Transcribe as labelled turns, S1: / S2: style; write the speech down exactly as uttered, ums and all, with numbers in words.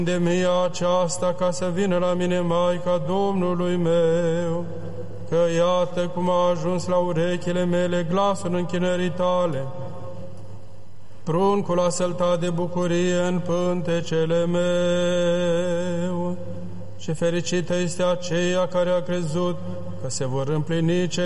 S1: pandemia aceasta ca să vină la mine Maica Domnului meu, că iată cum a ajuns la urechile mele glasul închinării tale. Pruncul a săltat de bucurie în pântecele meu. Și fericită este aceea care a crezut că se vor împlini